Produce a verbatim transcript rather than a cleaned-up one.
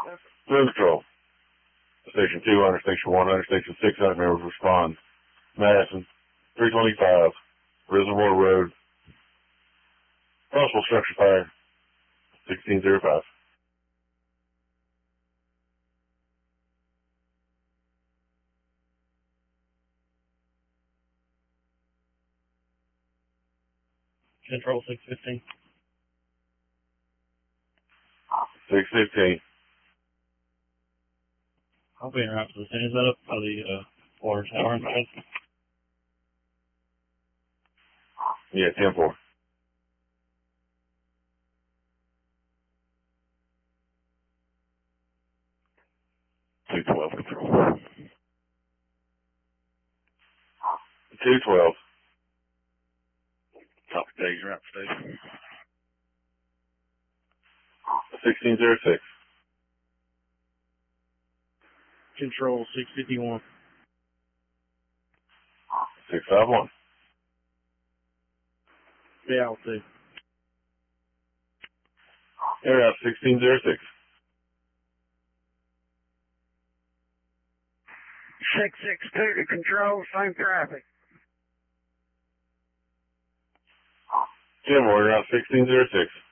Road Patrol. Station two hundred, Station one hundred, Station six hundred members respond. Madison, three twenty-five, Reservoir Road. Possible structure fire, sixteen oh five. Control six fifteen. six fifteen. I'll be in route to the scene. Is that up by the uh, water tower inside? Yeah, ten four. two twelve control. two twelve. Copy days route station. sixteen oh six. Control six fifty-one. six five one. Bay altitude. Air out sixteen oh six. six six two to control, same traffic. Jim, order out sixteen oh six.